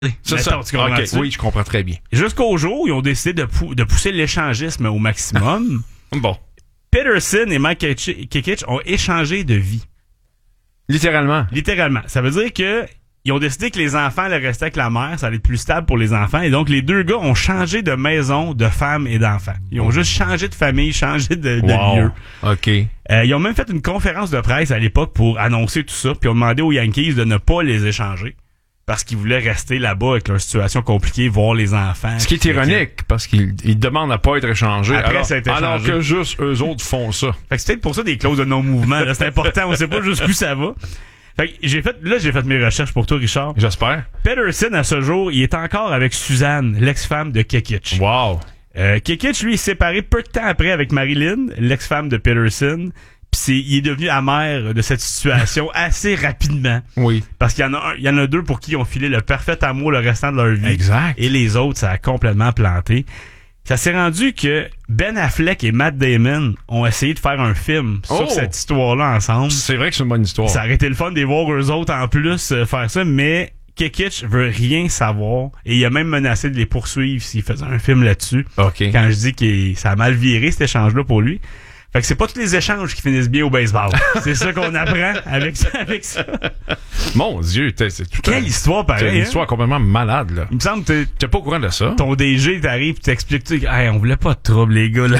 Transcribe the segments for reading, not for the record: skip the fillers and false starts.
C'est ça. Okay. Oui, je comprends très bien. Jusqu'au jour où ils ont décidé de pousser l'échangisme au maximum. Bon. Peterson et Mike Kekich ont échangé de vie. Littéralement. Ça veut dire que ils ont décidé que les enfants allaient rester avec la mère, ça allait être plus stable pour les enfants. Et donc, les deux gars ont changé de maison, de femme et d'enfants. Ils ont juste changé de famille, changé de lieu. OK. Ils ont même fait une conférence de presse à l'époque pour annoncer tout ça, puis ont demandé aux Yankees de ne pas les échanger. Parce qu'ils voulaient rester là-bas avec leur situation compliquée, voir les enfants. Ce qui est ironique, parce qu'ils demandent à pas être échangés. Alors que juste eux autres font ça. Fait que c'est peut-être pour ça des clauses de non-mouvement. Là, c'est important, on sait pas jusqu'où ça va. Fait que j'ai fait mes recherches pour toi, Richard. J'espère. Peterson, à ce jour, il est encore avec Suzanne, l'ex-femme de Kekich. Wow. Kekich, lui, est séparé peu de temps après avec Marilyn, l'ex-femme de Peterson. Puis il est devenu amer de cette situation assez rapidement. Oui. Parce qu'il y en a deux pour qui ils ont filé le parfait amour le restant de leur vie. Exact. Et les autres, ça a complètement planté. Ça s'est rendu que Ben Affleck et Matt Damon ont essayé de faire un film sur cette histoire-là ensemble. C'est vrai que c'est une bonne histoire. Ça aurait été le fun de les voir eux autres en plus faire ça, mais Kekich veut rien savoir et il a même menacé de les poursuivre s'il faisait un film là-dessus. OK. Quand je dis que ça a mal viré cet échange-là pour lui. Fait que c'est pas tous les échanges qui finissent bien au baseball. C'est ça qu'on apprend avec ça. Mon Dieu, c'est tout Quelle histoire pareille. C'est une histoire complètement malade, là. Il me semble que t'es pas au courant de ça. Ton DG t'arrive et t'explique, hey, on voulait pas de trouble, les gars, là.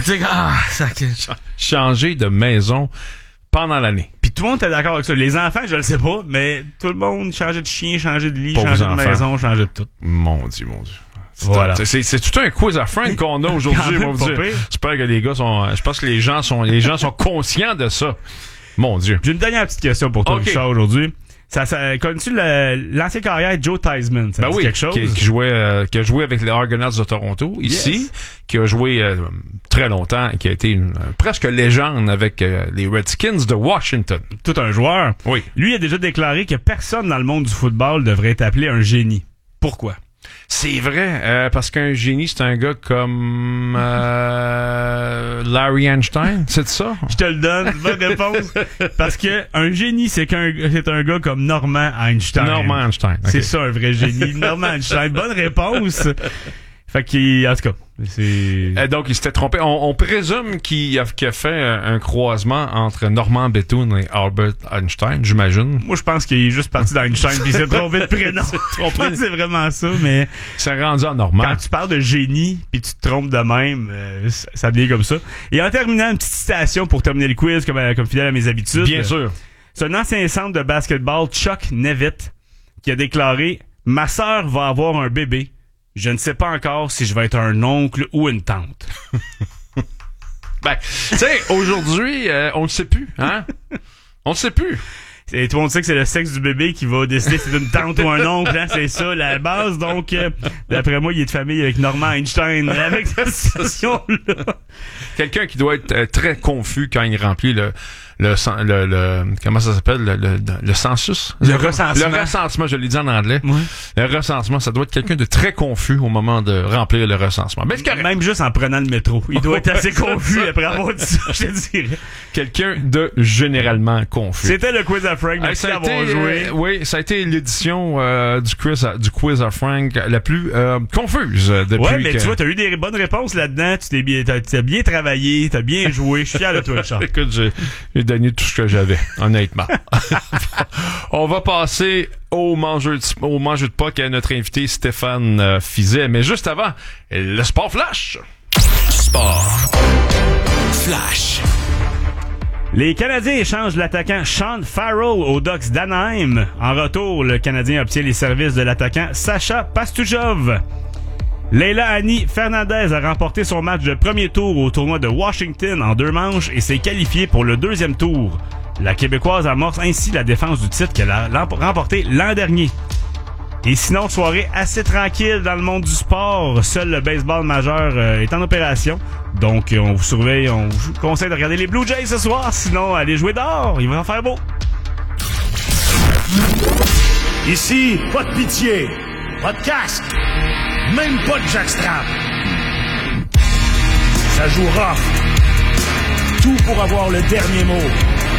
Changer de maison pendant l'année. Puis tout le monde était d'accord avec ça. Les enfants, je le sais pas, mais tout le monde changeait de chien, changeait de lit, changeait de maison, changeait de tout. Mon Dieu. Voilà. C'est tout un quiz à Frank qu'on a aujourd'hui. J'espère que les gars je pense que les gens sont conscients de ça. Mon Dieu. J'ai une dernière petite question pour toi, Richard, aujourd'hui. Connais-tu l'ancienne carrière de Joe Theismann? Ça dit quelque chose? Qui a joué avec les Argonauts de Toronto, ici, qui a joué très longtemps, qui a été presque légende avec les Redskins de Washington. Tout un joueur. Oui. Lui a déjà déclaré que personne dans le monde du football devrait être appelé un génie. Pourquoi? C'est vrai, parce qu'un génie, c'est un gars comme Larry Einstein, c'est ça? Je te le donne, bonne réponse. Parce que un génie, c'est un gars comme Norman Einstein. Norman Einstein. Okay. C'est ça, un vrai génie. Norman Einstein. Bonne réponse. Fait qu'il, en tout cas, c'est... Donc, il s'était trompé. On présume qu'il a fait un croisement entre Norman Bethune et Albert Einstein, j'imagine. Moi, je pense qu'il est juste parti d'Einstein puis il s'est trompé de prénom. Je pense que c'est vraiment ça, mais... C'est rendu en Normand. Quand tu parles de génie puis tu te trompes de même, ça devient comme ça. Et en terminant, une petite citation pour terminer le quiz, comme fidèle à mes habitudes. Bien sûr. C'est un ancien centre de basketball, Chuck Nevitt, qui a déclaré « Ma sœur va avoir un bébé. Je ne sais pas encore si je vais être un oncle ou une tante. » Ben, tu sais, aujourd'hui, on le sait plus, hein? On le sait plus. Et tout le monde sait que c'est le sexe du bébé qui va décider si c'est une tante ou un oncle, hein? C'est ça, la base. Donc, d'après moi, il est de famille avec Norman Einstein, avec cette situation-là. Quelqu'un qui doit être très confus quand il remplit le comment ça s'appelle? Le census? Le recensement. Le recensement, je l'ai dit en anglais. Oui. Le recensement, ça doit être quelqu'un de très confus au moment de remplir le recensement. Mais même juste en prenant le métro. Il doit être assez confus après avoir dit ça, je te dirais. Quelqu'un de généralement confus. C'était le quiz à Frank. Merci d'avoir joué. Oui, ça a été l'édition du quiz à Frank la plus confuse depuis. Ouais, mais tu vois, t'as eu des bonnes réponses là-dedans. T'as bien travaillé, t'as bien joué. Je suis fier de toi, Richard. Écoute, j'ai donné tout ce que j'avais, honnêtement. On va passer au mangeur de puck à notre invité Stéphane Fiset. Mais juste avant, le Sport Flash. Sport Flash. Les Canadiens échangent l'attaquant Sean Farrell aux Ducks d'Anaheim. En retour, le Canadien obtient les services de l'attaquant Sacha Pastujov. Leila Annie Fernandez a remporté son match de premier tour au tournoi de Washington en 2 manches et s'est qualifiée pour le 2e tour. La Québécoise amorce ainsi la défense du titre qu'elle a remporté l'an dernier. Et sinon, soirée assez tranquille dans le monde du sport. Seul le baseball majeur est en opération. Donc, on vous surveille, on vous conseille de regarder les Blue Jays ce soir. Sinon, allez jouer dehors, il va en faire beau. Ici, pas de pitié, pas de casque, même pas de jackstrap. Ça joue rough. Tout pour avoir le dernier mot.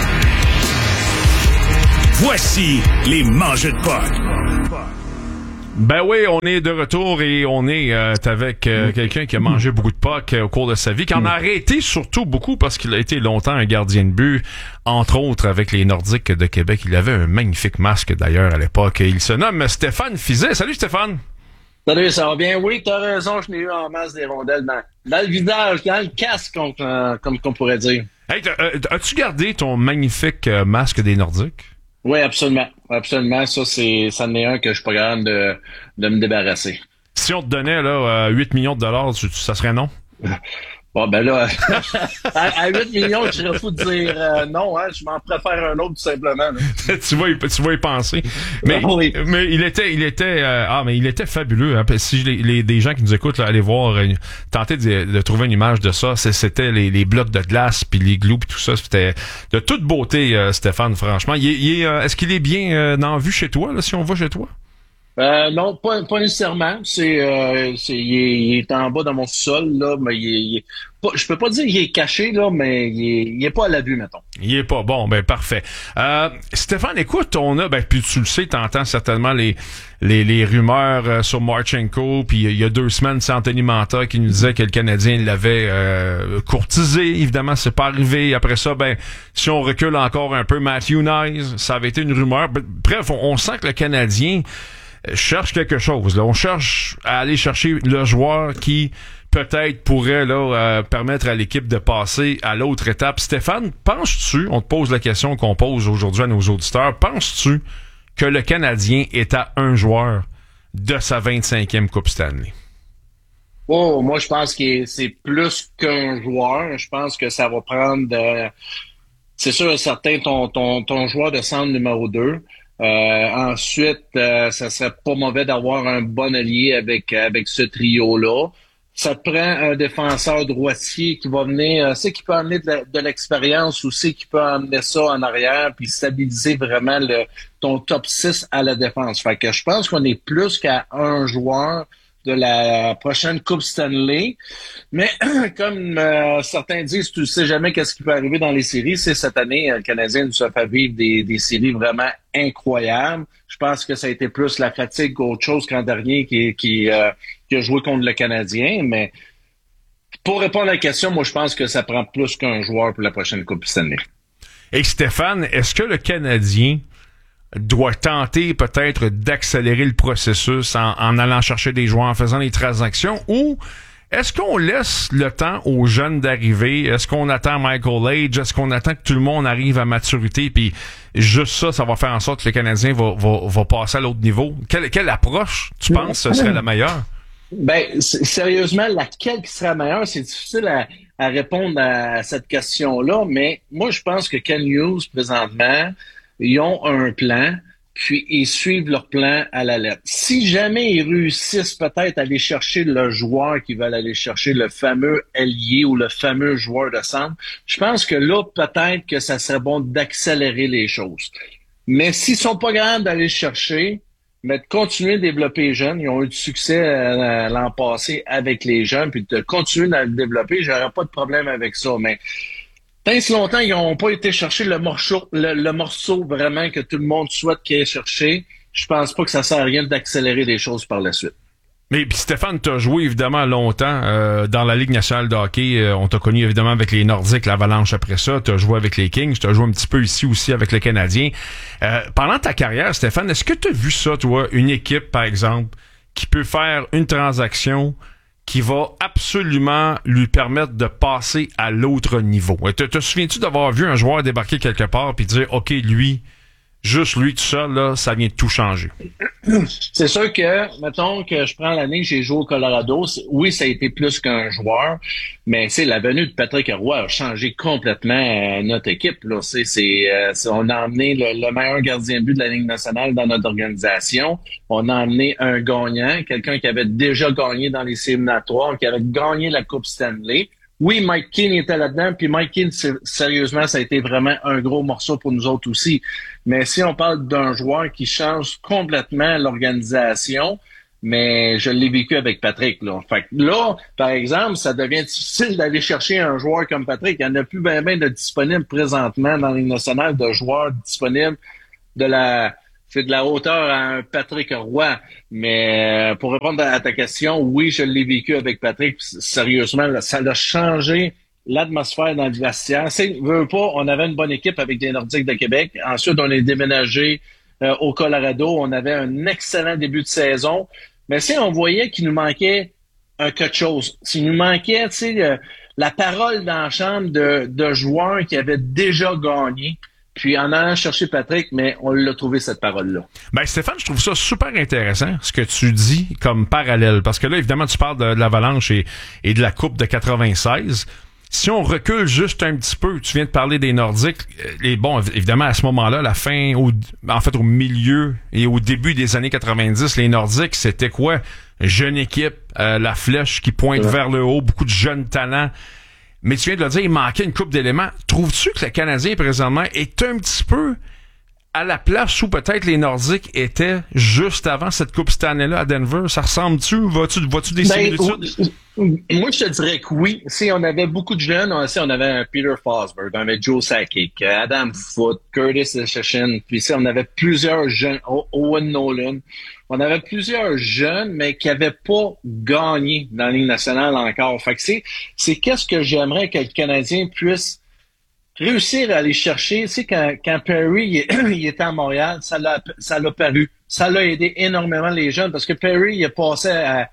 Voici les mangeurs de puck. Ben oui, on est de retour et on est avec quelqu'un qui a mangé beaucoup de pucks au cours de sa vie, qui en a arrêté surtout beaucoup parce qu'il a été longtemps un gardien de but, entre autres avec les Nordiques de Québec. Il avait un magnifique masque d'ailleurs à l'époque. Il se nomme Stéphane Fiset. Salut Stéphane! Salut, ça va bien? Oui, t'as raison, je n'ai eu en masse des rondelles dans le visage, dans le casque, comme qu'on pourrait dire. Hey, as-tu gardé ton magnifique masque des Nordiques? Oui, absolument. Absolument. Ça en est un que je suis pas capable de me débarrasser. Si on te donnait là 8 millions de dollars, ça serait non? Bon, ben là, à 8 millions, je serais fou de dire non, hein, je m'en préfère un autre tout simplement. tu vas y penser. Mais, oui. mais il était fabuleux. Hein. Si des gens qui nous écoutent, là, allez voir, tenter de trouver une image de ça. C'était les blocs de glace, puis les glous, puis tout ça. C'était de toute beauté, Stéphane, franchement. Est-ce qu'il est bien en vue chez toi, là, si on va chez toi? Non, pas nécessairement. Il est en bas dans mon sous-sol, là, mais je peux pas dire qu'il est caché, là, mais il est pas à la vue, mettons. Il est pas bon, ben parfait. Stéphane, écoute, puis tu le sais, t'entends certainement les rumeurs sur Marchenko, puis il y a 2 semaines, c'est Anthony Manta qui nous disait que le Canadien l'avait courtisé. Évidemment, c'est pas arrivé. Après ça, si on recule encore un peu, Matthew Knies, ça avait été une rumeur. Bref, on sent que le Canadien cherche quelque chose. Là. On cherche à aller chercher le joueur qui peut-être pourrait permettre à l'équipe de passer à l'autre étape. Stéphane, penses-tu, on te pose la question qu'on pose aujourd'hui à nos auditeurs, penses-tu que le Canadien est à un joueur de sa 25e Coupe Stanley? Oh, moi je pense que c'est plus qu'un joueur. Je pense que ça va prendre c'est sûr et certain ton joueur de centre numéro 2. Ensuite, ça serait pas mauvais d'avoir un bon allié avec ce trio-là. Ça te prend un défenseur droitier qui va venir, c'est qui peut amener de l'expérience aussi, qui peut amener ça en arrière puis stabiliser vraiment ton top 6 à la défense. Fait que je pense qu'on est plus qu'à un joueur de la prochaine Coupe Stanley. Mais comme certains disent, tu sais jamais qu'est-ce qui peut arriver dans les séries. C'est cette année, le Canadien nous a fait vivre des séries vraiment incroyables. Je pense que ça a été plus la fatigue qu'autre chose qu'en dernier qui a joué contre le Canadien. Mais pour répondre à la question, moi, je pense que ça prend plus qu'un joueur pour la prochaine Coupe Stanley. Et Stéphane, est-ce que le Canadien doit tenter peut-être d'accélérer le processus en allant chercher des joueurs, en faisant des transactions, ou est-ce qu'on laisse le temps aux jeunes d'arriver? Est-ce qu'on attend Michael Age? Est-ce qu'on attend que tout le monde arrive à maturité? Puis juste ça va faire en sorte que le Canadien va passer à l'autre niveau. Quelle approche, tu penses, ce serait la meilleure? Ben, sérieusement, laquelle qui serait la meilleure? C'est difficile à répondre à cette question-là, mais moi, je pense que Ken Hughes, présentement, ils ont un plan, puis ils suivent leur plan à la lettre. Si jamais ils réussissent peut-être à aller chercher le joueur qu'ils veulent aller chercher, le fameux ailier ou le fameux joueur de centre, je pense que là, peut-être que ça serait bon d'accélérer les choses. Mais s'ils sont pas capables d'aller le chercher, mais de continuer de développer les jeunes, ils ont eu du succès l'an passé avec les jeunes, puis de continuer à le développer, j'aurais pas de problème avec ça, mais tant si longtemps, ils n'ont pas été chercher le morceau vraiment que tout le monde souhaite qu'ils aient cherché. Je pense pas que ça sert à rien d'accélérer des choses par la suite. Mais puis Stéphane, t'as joué évidemment longtemps dans la Ligue nationale de hockey. On t'a connu évidemment avec les Nordiques, l'Avalanche après ça. T'as joué avec les Kings. T'as joué un petit peu ici aussi avec le Canadien. Pendant ta carrière, Stéphane, est-ce que t'as vu ça, toi, une équipe, par exemple, qui peut faire une transaction qui va absolument lui permettre de passer à l'autre niveau? Te souviens-tu d'avoir vu un joueur débarquer quelque part puis dire, OK, juste lui tout seul, là, ça vient de tout changer? C'est sûr que, mettons que je prends l'année que j'ai joué au Colorado, oui, ça a été plus qu'un joueur, mais la venue de Patrick Roy a changé complètement notre équipe. Là. On a emmené le meilleur gardien de but de la Ligue nationale dans notre organisation. On a emmené un gagnant, quelqu'un qui avait déjà gagné dans les séries éliminatoires, qui avait gagné la Coupe Stanley. Oui, Mike Keane était là-dedans, puis Mike Keane, sérieusement, ça a été vraiment un gros morceau pour nous autres aussi. Mais si on parle d'un joueur qui change complètement l'organisation, mais je l'ai vécu avec Patrick, là. Fait que là, par exemple, ça devient difficile d'aller chercher un joueur comme Patrick. Il n'y en a plus bien de disponibles présentement dans la Ligue nationale, de joueurs disponibles de la c'est de la hauteur à un Patrick Roy. Mais pour répondre à ta question, oui, je l'ai vécu avec Patrick. Sérieusement, là, ça l'a changé l'atmosphère dans le vestiaire. Veux pas, on avait une bonne équipe avec les Nordiques de Québec. Ensuite, on est déménagé au Colorado. On avait un excellent début de saison. Mais si on voyait qu'il nous manquait quelque chose, s'il nous manquait, tu sais, la parole dans la chambre de joueurs qui avaient déjà gagné. Puis en allant chercher Patrick, mais on l'a trouvé cette parole-là. Ben Stéphane, je trouve ça super intéressant ce que tu dis comme parallèle. Parce que là, évidemment, tu parles de l'Avalanche et de la Coupe de 96. Si on recule juste un petit peu, tu viens de parler des Nordiques. Et bon, évidemment, à ce moment-là, au milieu et au début des années 90, les Nordiques, c'était quoi? Jeune équipe, la flèche qui pointe vers le haut, beaucoup de jeunes talents. Mais tu viens de le dire, il manquait une couple d'éléments. Trouves-tu que le Canadien, présentement, est un petit peu à la place où peut-être les Nordiques étaient juste avant cette Coupe Stanley-là à Denver? Ça ressemble-tu? Vois-tu des similitudes? Moi, je te dirais que oui. Si on avait beaucoup de jeunes, on avait un Peter Forsberg, on avait Joe Sakic, Adam Foote, Curtis Shashin, puis on avait plusieurs jeunes, Owen Nolan. On avait plusieurs jeunes, mais qui n'avaient pas gagné dans la Ligue nationale encore. Fait que c'est qu'est-ce que j'aimerais que le Canadien puisse réussir à aller chercher. Tu sais, quand Perry il était à Montréal, ça l'a paru. Ça l'a aidé énormément les jeunes parce que Perry il est passé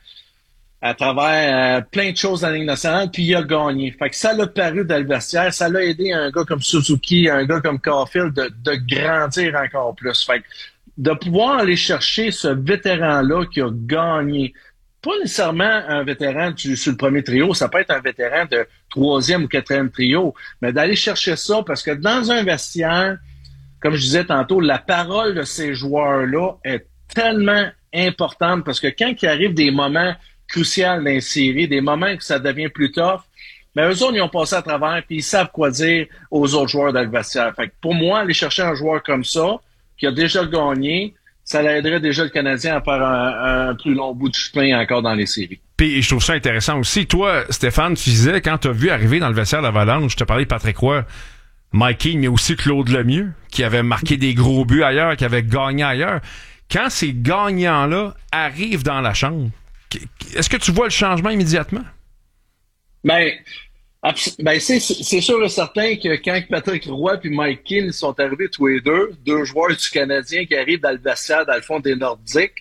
à travers plein de choses dans la Ligue nationale, puis il a gagné. Fait que ça l'a paru dans le vestiaire. Ça l'a aidé un gars comme Suzuki, un gars comme Caulfield de grandir encore plus. Fait que de pouvoir aller chercher ce vétéran-là qui a gagné. Pas nécessairement un vétéran sur le premier trio, ça peut être un vétéran de troisième ou quatrième trio, mais d'aller chercher ça, parce que dans un vestiaire, comme je disais tantôt, la parole de ces joueurs-là est tellement importante, parce que quand il arrive des moments cruciaux dans les séries, des moments que ça devient plus tough, mais eux autres, ils ont passé à travers, puis ils savent quoi dire aux autres joueurs dans le vestiaire. Fait que pour moi, aller chercher un joueur comme ça, qui a déjà gagné, ça l'aiderait déjà le Canadien à faire un plus long bout de chemin encore dans les séries. Puis je trouve ça intéressant aussi. Toi, Stéphane, tu disais, quand t'as vu arriver dans le vestiaire d'Avalanche, je te parlais de Patrick Roy, Mike King, mais aussi Claude Lemieux, qui avait marqué des gros buts ailleurs, qui avait gagné ailleurs. Quand ces gagnants-là arrivent dans la chambre, est-ce que tu vois le changement immédiatement? C'est sûr et certain que quand Patrick Roy et Mike Keane sont arrivés tous les deux joueurs du Canadien qui arrivent dans le vestiaire, dans le fond des Nordiques,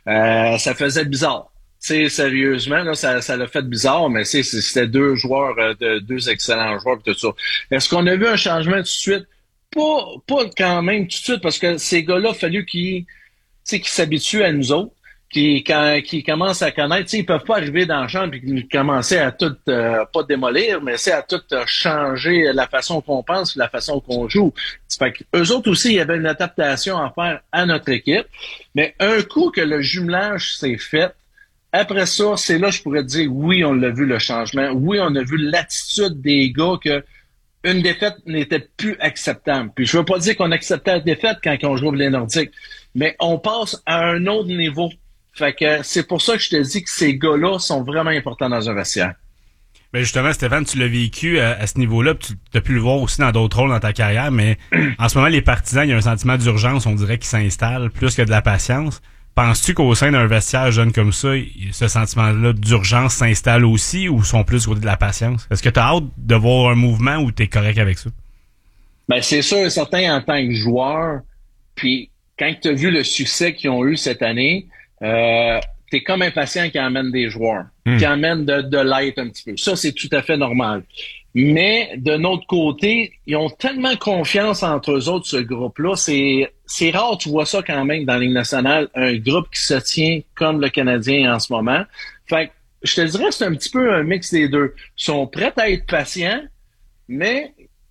ça faisait bizarre. T'sais, sérieusement, là, ça l'a fait bizarre, mais c'était deux joueurs, deux excellents joueurs et tout ça. Est-ce qu'on a vu un changement tout de suite? Pas quand même tout de suite, parce que ces gars-là, il a fallu qu'ils s'habituent à nous autres. Qui commencent à connaître, ils peuvent pas arriver dans la chambre et commencer à tout, pas démolir, mais c'est à tout changer la façon qu'on pense, la façon qu'on joue. Fait que eux autres aussi, il y avait une adaptation à faire à notre équipe. Mais un coup que le jumelage s'est fait, après ça, c'est là je pourrais te dire, oui, on l'a vu le changement. Oui, on a vu l'attitude des gars que une défaite n'était plus acceptable. Puis je veux pas dire qu'on acceptait la défaite quand on joue les Nordiques, mais on passe à un autre niveau. Fait que c'est pour ça que je te dis que ces gars-là sont vraiment importants dans un vestiaire. Ben justement, Stéphane, tu l'as vécu à ce niveau-là, puis tu as pu le voir aussi dans d'autres rôles dans ta carrière, mais en ce moment, les partisans, il y a un sentiment d'urgence, on dirait, qui s'installe plus que de la patience. Penses-tu qu'au sein d'un vestiaire jeune comme ça, ce sentiment-là d'urgence s'installe aussi, ou sont plus du côté de la patience? Est-ce que tu as hâte de voir un mouvement ou tu es correct avec ça? Ben c'est sûr et certain en tant que joueur, puis quand tu as vu le succès qu'ils ont eu cette année, t'es comme impatient qu'ils amènent des joueurs, qui amènent de l'aide un petit peu. Ça, c'est tout à fait normal. Mais de notre côté, ils ont tellement confiance entre eux autres, ce groupe-là. C'est rare, tu vois ça quand même dans la Ligue nationale, un groupe qui se tient comme le Canadien en ce moment. Fait que je te dirais que c'est un petit peu un mix des deux. Ils sont prêts à être patients, mais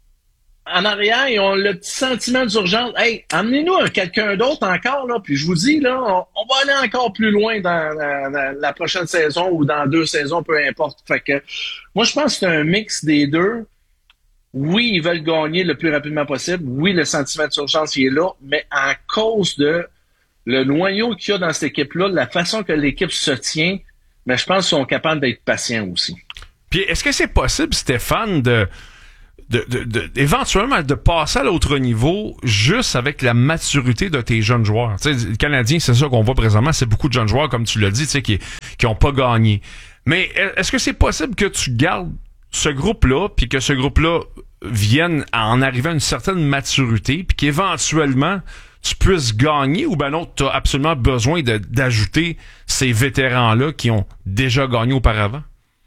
en arrière, ils ont le petit sentiment d'urgence. Hey, amenez-nous quelqu'un d'autre encore, là. Puis je vous dis, là, on va aller encore plus loin dans la prochaine saison ou dans 2 saisons, peu importe. Fait que moi, je pense que c'est un mix des deux. Oui, ils veulent gagner le plus rapidement possible. Oui, le sentiment d'urgence, il est là. Mais à cause de le noyau qu'il y a dans cette équipe-là, la façon que l'équipe se tient, mais je pense qu'ils sont capables d'être patients aussi. Puis est-ce que c'est possible, Stéphane, de éventuellement de passer à l'autre niveau juste avec la maturité de tes jeunes joueurs. Tu sais, les Canadiens, c'est ça qu'on voit présentement, c'est beaucoup de jeunes joueurs, comme tu l'as dit, tu sais, qui ont pas gagné. Mais est-ce que c'est possible que tu gardes ce groupe-là, puis que ce groupe-là vienne à en arriver à une certaine maturité, puis qu'éventuellement tu puisses gagner, ou ben non, tu as absolument besoin d'ajouter ces vétérans-là qui ont déjà gagné auparavant?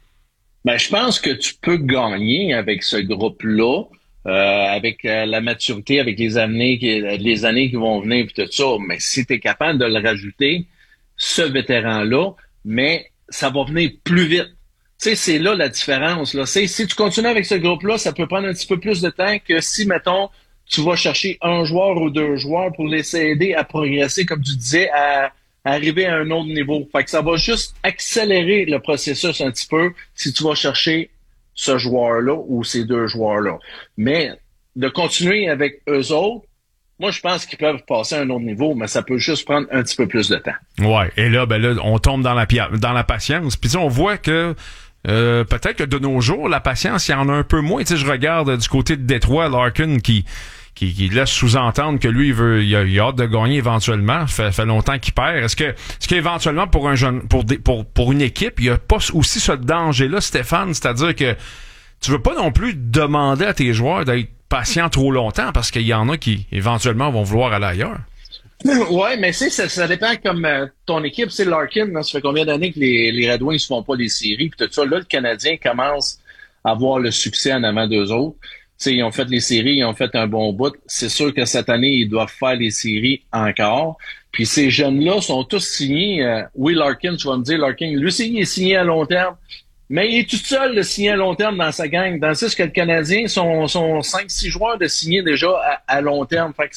Ben, je pense que tu peux gagner avec ce groupe-là, avec la maturité, avec les années qui vont venir, puis tout ça. Mais si tu es capable de le rajouter, ce vétéran-là, mais ça va venir plus vite. Tu sais, c'est là la différence. Là. Si tu continues avec ce groupe-là, ça peut prendre un petit peu plus de temps que si, mettons, tu vas chercher un joueur ou deux joueurs pour les aider à progresser, comme tu disais, à arriver à un autre niveau. Fait que ça va juste accélérer le processus un petit peu si tu vas chercher ce joueur-là ou ces deux joueurs-là. Mais de continuer avec eux autres, moi, je pense qu'ils peuvent passer à un autre niveau, mais ça peut juste prendre un petit peu plus de temps. Ouais. Et là, on tombe dans la patience. Puis on voit que peut-être que de nos jours, la patience, il y en a un peu moins. Tu sais, je regarde du côté de Détroit, Larkin qui laisse sous-entendre que lui, il a hâte de gagner éventuellement. Fait longtemps qu'il perd. Est-ce qu'éventuellement, pour un jeune, pour une équipe, il y a pas aussi ce danger-là, Stéphane? C'est-à-dire que tu veux pas non plus demander à tes joueurs d'être patients trop longtemps parce qu'il y en a qui, éventuellement, vont vouloir aller ailleurs. Ouais, mais ça dépend comme ton équipe. C'est Larkin, là, ça fait combien d'années que les Red Wings ne font pas des séries, puis tout ça. Là, le Canadien commence à avoir le succès en avant d'eux autres. T'sais, ils ont fait les séries, ils ont fait un bon bout. C'est sûr que cette année, ils doivent faire les séries encore. Puis ces jeunes-là sont tous signés. Oui, Larkin, tu vas me dire, Larkin, lui aussi, il est signé à long terme. Mais il est tout seul de signer à long terme dans sa gang. Dans ce que le Canadien sont 5-6 joueurs de signer déjà à long terme. Fait que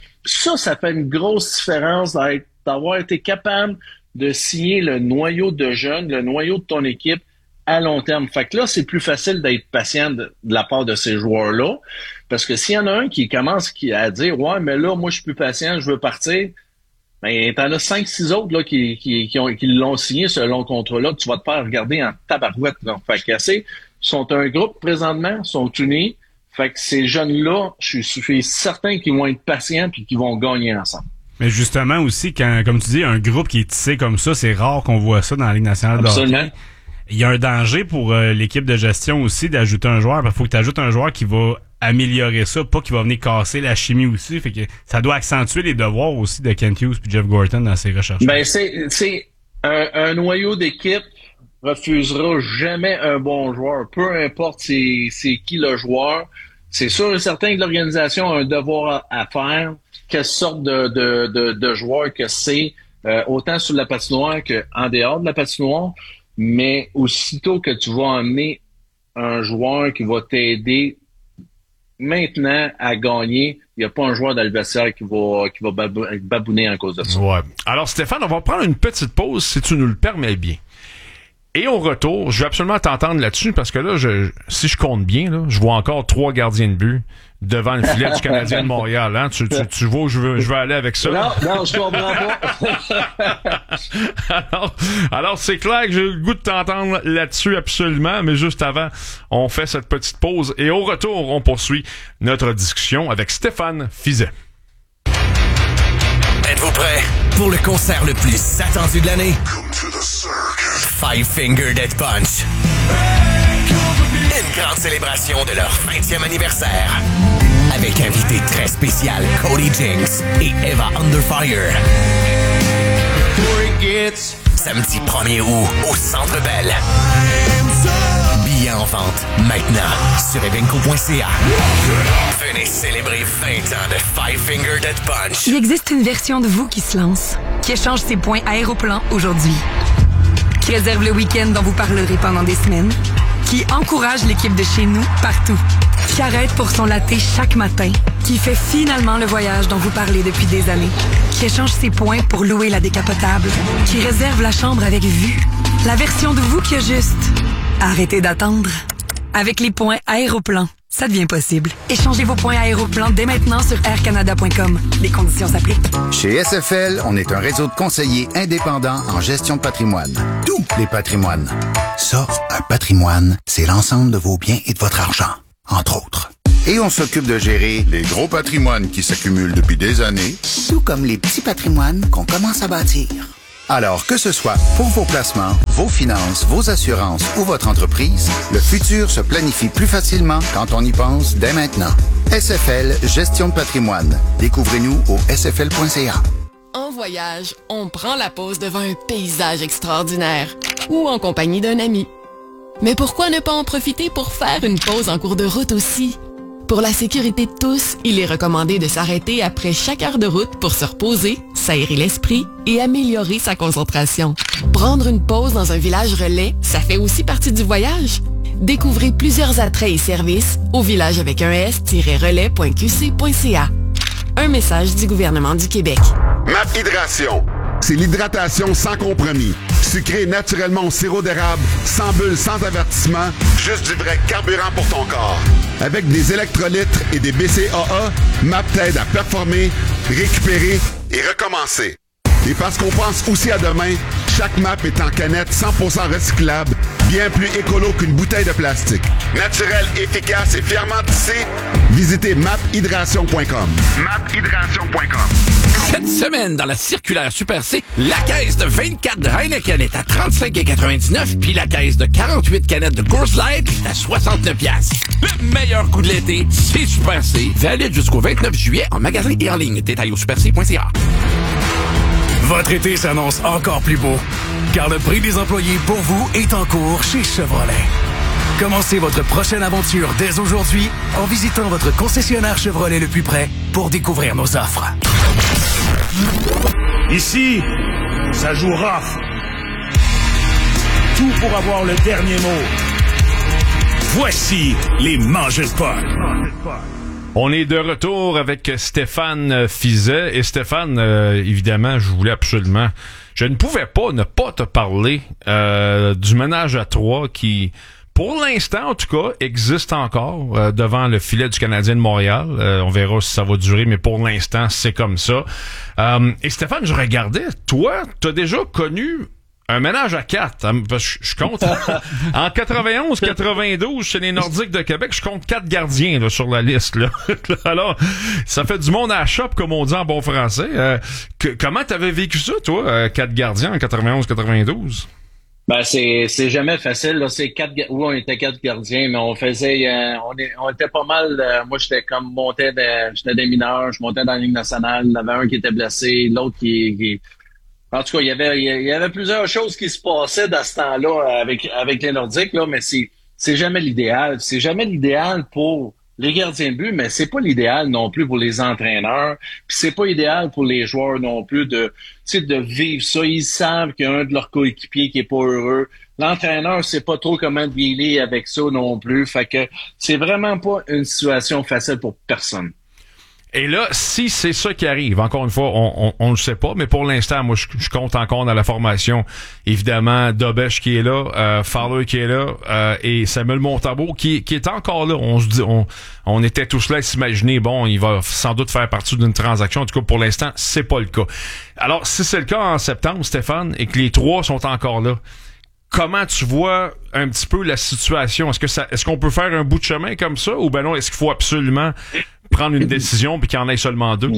ça fait une grosse différence d'avoir été capable de signer le noyau de jeunes, le noyau de ton équipe à long terme. Fait que là, c'est plus facile d'être patient de la part de ces joueurs-là. Parce que s'il y en a un qui commence à dire « Ouais, mais là, moi, je suis plus patient, je veux partir », ben, t'en as 5-6 autres là, qui l'ont signé, ce long contrat-là, tu vas te faire regarder en tabarouette. Là. Fait que sont un groupe présentement, sont unis. Fait que ces jeunes-là, je suis certain qu'ils vont être patients et qu'ils vont gagner ensemble. Mais justement aussi, quand, comme tu dis, un groupe qui est tissé comme ça, c'est rare qu'on voit ça dans la Ligue nationale de hockey. Il y a un danger pour l'équipe de gestion aussi d'ajouter un joueur. Il faut que tu ajoutes un joueur qui va améliorer ça, pas qu'il va venir casser la chimie aussi. Fait que ça doit accentuer les devoirs aussi de Kent Hughes et Jeff Gorton dans ses recherches. Ben c'est un noyau d'équipe refusera jamais un bon joueur, peu importe c'est qui le joueur. C'est sûr et certain que l'organisation a un devoir à faire. Quelle sorte de joueur que c'est, autant sur la patinoire qu'en dehors de la patinoire. Mais aussitôt que tu vas emmener un joueur qui va t'aider maintenant à gagner, il n'y a pas un joueur dans le vestiaire qui va babouner en cause de ça. Ouais. Alors Stéphane, on va prendre une petite pause si tu nous le permets bien. Et au retour, je vais absolument t'entendre là-dessus parce que là, si je compte bien, là, je vois encore 3 gardiens de but devant le filet du Canadien de Montréal. Hein? Tu vois où je veux aller avec ça? Non, je comprends pas. alors, c'est clair que j'ai le goût de t'entendre là-dessus absolument, mais juste avant, on fait cette petite pause et au retour, on poursuit notre discussion avec Stéphane Fiset. Êtes-vous prêts pour le concert le plus attendu de l'année? Five Finger Death Punch. Une grande célébration de leur 20e anniversaire. Avec invité très spécial Cody Jinks et Eva Underfire. Samedi 1er août au Centre Bell. Billets en vente maintenant sur evenco.ca. Venez célébrer 20 ans de Five Finger Death Punch. Il existe une version de vous qui se lance, qui échange ses points Aéroplan aujourd'hui, qui réserve le week-end dont vous parlerez pendant des semaines, qui encourage l'équipe de chez nous partout, qui arrête pour son latte chaque matin, qui fait finalement le voyage dont vous parlez depuis des années, qui échange ses points pour louer la décapotable, qui réserve la chambre avec vue. La version de vous qui a juste arrêtez d'attendre. Avec les points Aéroplan, ça devient possible. Échangez vos points Aéroplan dès maintenant sur aircanada.com. Les conditions s'appliquent. Chez SFL, on est un réseau de conseillers indépendants en gestion de patrimoine. Tous les patrimoines. Ça, un patrimoine, c'est l'ensemble de vos biens et de votre argent, entre autres. Et on s'occupe de gérer les gros patrimoines qui s'accumulent depuis des années, tout comme les petits patrimoines qu'on commence à bâtir. Alors, que ce soit pour vos placements, vos finances, vos assurances ou votre entreprise, le futur se planifie plus facilement quand on y pense dès maintenant. SFL Gestion de patrimoine. Découvrez-nous au sfl.ca. En voyage, on prend la pause devant un paysage extraordinaire ou en compagnie d'un ami. Mais pourquoi ne pas en profiter pour faire une pause en cours de route aussi? Pour la sécurité de tous, il est recommandé de s'arrêter après chaque heure de route pour se reposer, s'aérer l'esprit et améliorer sa concentration. Prendre une pause dans un village relais, ça fait aussi partie du voyage. Découvrez plusieurs attraits et services au village avec un s-relais.qc.ca. Un message du gouvernement du Québec. MAP Hydration, c'est l'hydratation sans compromis. Sucré naturellement au sirop d'érable, sans bulles, sans avertissement, juste du vrai carburant pour ton corps. Avec des électrolytes et des BCAA, MAP t'aide à performer, récupérer et recommencer. Et parce qu'on pense aussi à demain, chaque MAP est en canette 100% recyclable, bien plus écolo qu'une bouteille de plastique. Naturel, efficace et fièrement tissé, visitez maphydration.com. maphydration.com. Cette semaine, dans la circulaire Super C, la caisse de 24 de Heineken est à 35,99 puis la caisse de 48 canettes de Coors Light est à 69 $. Le meilleur coup de l'été, c'est Super C. Valide jusqu'au 29 juillet en magasin et en ligne. Détail au superc.ca. Votre été s'annonce encore plus beau, car le prix des employés pour vous est en cours chez Chevrolet. Commencez votre prochaine aventure dès aujourd'hui en visitant votre concessionnaire Chevrolet le plus près pour découvrir nos offres. Ici, ça joue rough. Tout pour avoir le dernier mot. Voici les Mangeurs de Pod. On est de retour avec Stéphane Fiset. Et Stéphane, évidemment, je ne pouvais pas ne pas te parler du ménage à trois qui, pour l'instant en tout cas, existe encore devant le filet du Canadien de Montréal. On verra si ça va durer, mais pour l'instant, c'est comme ça. Et Stéphane, je regardais, toi, t'as déjà connu un ménage à 4, parce que je compte en 91-92 chez les Nordiques de Québec, je compte 4 gardiens là, sur la liste. Là. Alors, ça fait du monde à la shop, comme on dit en bon français. Comment t'avais vécu ça, toi, 4 gardiens en 91-92? Ben c'est jamais facile là. C'est on était 4 gardiens, mais on faisait on était pas mal. Moi j'étais j'étais des mineurs, je montais dans la Ligue nationale. Il y en avait un qui était blessé, l'autre qui en tout cas, il y avait plusieurs choses qui se passaient dans ce temps-là avec les Nordiques, là, mais c'est jamais l'idéal. C'est jamais l'idéal pour les gardiens de but, mais c'est pas l'idéal non plus pour les entraîneurs. Puis c'est pas idéal pour les joueurs non plus de vivre ça. Ils savent qu'il y a un de leurs coéquipiers qui est pas heureux. L'entraîneur sait pas trop comment dealer avec ça non plus. Fait que c'est vraiment pas une situation facile pour personne. Et là, si c'est ça qui arrive, encore une fois, on le sait pas, mais pour l'instant, moi, je compte encore dans la formation. Évidemment, Dobesch qui est là, Fowler qui est là, et Samuel Montembeault qui est encore là. On se dit, on était tous là à s'imaginer, bon, il va sans doute faire partie d'une transaction. En tout cas, pour l'instant, c'est pas le cas. Alors, si c'est le cas en septembre, Stéphane, et que les trois sont encore là, comment tu vois un petit peu la situation? Est-ce qu'on peut faire un bout de chemin comme ça, ou ben non, est-ce qu'il faut absolument prendre une décision puis qu'il y en ait seulement 2?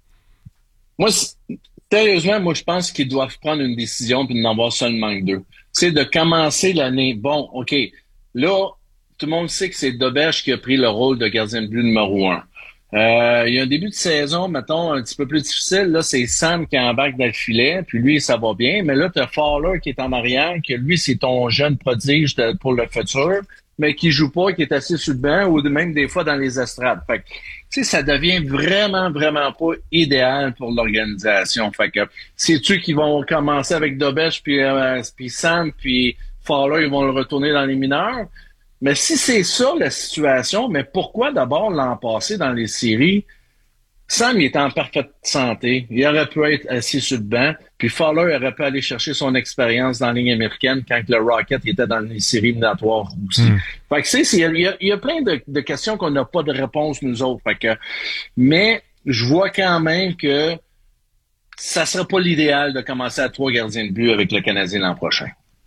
Moi, sérieusement, je pense qu'ils doivent prendre une décision puis d'en avoir seulement 2. C'est de commencer l'année. Bon, OK, là, tout le monde sait que c'est Dobesch qui a pris le rôle de gardien de but numéro 1. Il y a un début de saison, mettons, un petit peu plus difficile. Là, c'est Sam qui embarque dans le filet, puis lui, ça va bien. Mais là, t'as Fowler qui est en arrière, que lui, c'est ton jeune prodige pour le futur, mais qui joue pas, qui est assis sur le banc ou même des fois dans les estrades. Fait que, tu sais, ça devient vraiment, vraiment pas idéal pour l'organisation. Fait que, c'est-tu qu'ils vont commencer avec Dobesch, puis Sam, puis Fowler, ils vont le retourner dans les mineurs? Mais si c'est ça la situation, mais pourquoi d'abord l'an passé dans les séries, Sam il était en parfaite santé, il aurait pu être assis sur le banc, puis Fowler aurait pu aller chercher son expérience dans la ligne américaine quand le Rocket était dans les séries éliminatoires aussi. Fait que il y a plein de questions qu'on n'a pas de réponse nous autres. Fait que, mais je vois quand même que ça serait pas l'idéal de commencer à 3 gardiens de but avec le Canadien l'an prochain.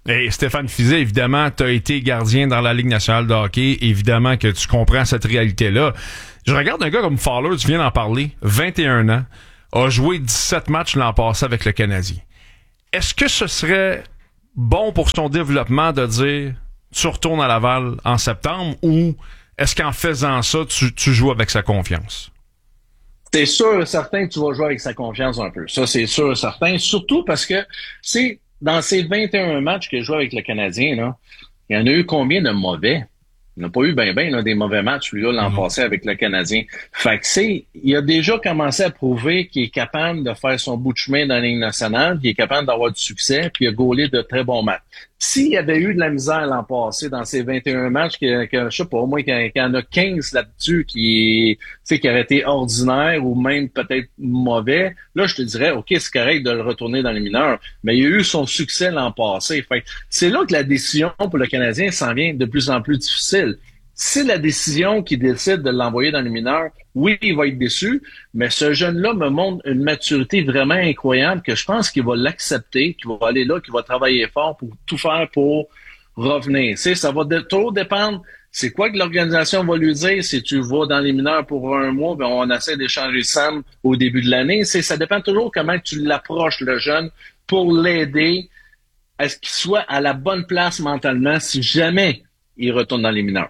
Et Stéphane Fiset, évidemment, tu as été gardien dans la Ligue nationale de hockey. Évidemment que tu comprends cette réalité-là. Je regarde un gars comme Fowler, tu viens d'en parler, 21 ans, a joué 17 matchs l'an passé avec le Canadien. Est-ce que ce serait bon pour son développement de dire tu retournes à Laval en septembre ou est-ce qu'en faisant ça, tu joues avec sa confiance? C'est sûr et certain que tu vas jouer avec sa confiance un peu. Ça, c'est sûr et certain. Surtout parce que c'est dans ces 21 matchs qu'il a joué avec le Canadien, là, il y en a eu combien de mauvais? Il n'a pas eu des mauvais matchs, lui, là, l'an passé avec le Canadien. Fait que il a déjà commencé à prouver qu'il est capable de faire son bout de chemin dans la Ligue nationale, qu'il est capable d'avoir du succès, puis il a gaulé de très bons matchs. S'il y avait eu de la misère l'an passé dans ces 21 matchs, que je sais pas, au moins qu'il y en a 15 là-dessus qui auraient été ordinaires ou même peut-être mauvais, là, je te dirais, OK, c'est correct de le retourner dans les mineurs, mais il a eu son succès l'an passé. Fait que c'est là que la décision pour le Canadien s'en vient de plus en plus difficile. C'est la décision qui décide de l'envoyer dans les mineurs. Oui, il va être déçu, mais ce jeune-là me montre une maturité vraiment incroyable que je pense qu'il va l'accepter, qu'il va aller là, qu'il va travailler fort pour tout faire pour revenir. Ça va trop dépendre. C'est quoi que l'organisation va lui dire si tu vas dans les mineurs pour un mois, ben on essaie d'échanger Sam au début de l'année. Ça dépend toujours comment tu l'approches, le jeune, pour l'aider à ce qu'il soit à la bonne place mentalement si jamais il retourne dans les mineurs.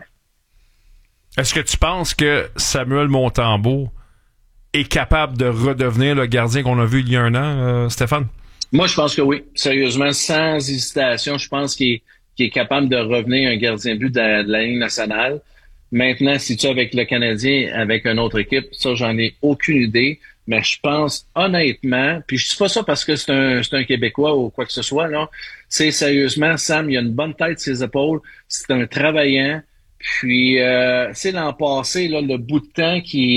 Est-ce que tu penses que Samuel Montembeault est capable de redevenir le gardien qu'on a vu il y a un an, Stéphane? Moi, je pense que oui. Sérieusement, sans hésitation, je pense qu'il est capable de revenir un gardien de but de la Ligue nationale. Maintenant, si tu es avec le Canadien, avec une autre équipe, ça, j'en ai aucune idée. Mais je pense honnêtement, puis je dis pas ça parce que c'est un Québécois ou quoi que ce soit, là. C'est sérieusement, Sam, il a une bonne tête sur ses épaules. C'est un travaillant. Puis, l'an passé, là, le bout de temps qui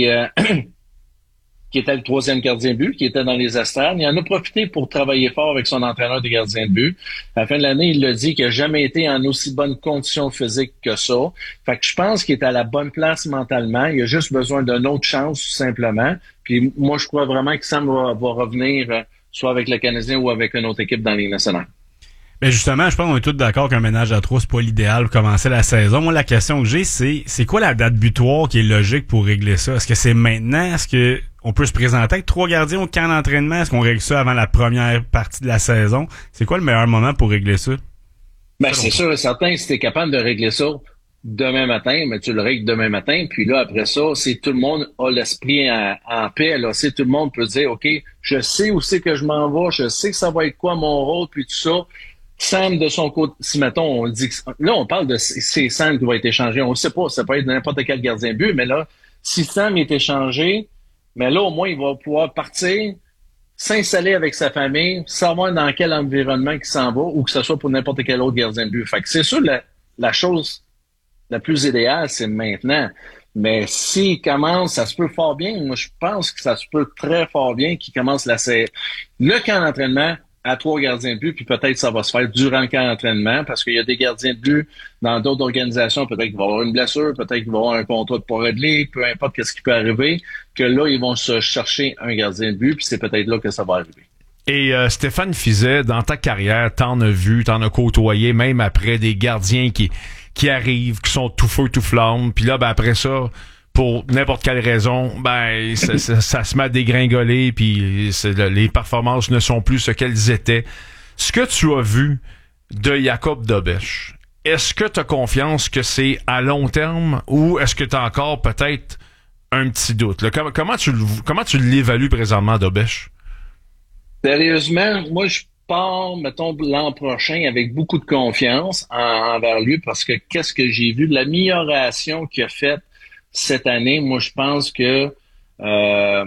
était le troisième gardien de but, qui était dans les estrades, il en a profité pour travailler fort avec son entraîneur de gardien de but. À la fin de l'année, il l'a dit qu'il n'a jamais été en aussi bonne condition physique que ça. Fait que je pense qu'il est à la bonne place mentalement. Il a juste besoin d'une autre chance, tout simplement. Puis moi, je crois vraiment que Sam va revenir soit avec le Canadien ou avec une autre équipe dans la Ligue nationale. Ben justement, je pense qu'on est tous d'accord qu'un ménage à trois, c'est pas l'idéal pour commencer la saison. Moi, la question que j'ai, c'est quoi la date butoir qui est logique pour régler ça? Est-ce que c'est maintenant? Est-ce que on peut se présenter avec 3 gardiens au camp d'entraînement? Est-ce qu'on règle ça avant la première partie de la saison? C'est quoi le meilleur moment pour régler ça? Ben, c'est sûr et certain, si t'es capable de régler ça demain matin, mais tu le règles demain matin, puis là, après ça, c'est tout le monde a l'esprit en paix, là. C'est tout le monde peut dire, OK, je sais où c'est que je m'en vais, je sais que ça va être quoi mon rôle, puis tout ça. Sam, de son côté, si mettons, on dit que, là, on parle de c'est Sam qui va être échangé. On ne sait pas, ça peut être n'importe quel gardien de but, mais là, si Sam est échangé, mais là, au moins, il va pouvoir partir, s'installer avec sa famille, savoir dans quel environnement il s'en va, ou que ce soit pour n'importe quel autre gardien de but. Fait que c'est sûr, la chose la plus idéale, c'est maintenant. Mais s'il commence, ça se peut fort bien. Moi, je pense que ça se peut très fort bien qu'il commence le camp d'entraînement à 3 gardiens de but, puis peut-être ça va se faire durant le camp d'entraînement, parce qu'il y a des gardiens de but dans d'autres organisations, peut-être qu'il va y avoir une blessure, peut-être qu'il va y avoir un contrat de pas réglé, peu importe qu'est-ce qui peut arriver, que là, ils vont se chercher un gardien de but, puis c'est peut-être là que ça va arriver. Et Stéphane Fiset, dans ta carrière, t'en as vu, t'en as côtoyé, même après des gardiens qui arrivent, qui sont tout feu, tout flamme, puis là, ben après ça, pour n'importe quelle raison, ben ça se met à dégringoler, puis les performances ne sont plus ce qu'elles étaient. Ce que tu as vu de Jakub Dobeš, est-ce que tu as confiance que c'est à long terme ou est-ce que tu as encore peut-être un petit doute? Là, comment tu l'évalues présentement, Dobeš? Sérieusement, moi je pars, mettons, l'an prochain avec beaucoup de confiance envers lui parce que qu'est-ce que j'ai vu de l'amélioration qu'il a faite cette année, moi, je pense que il va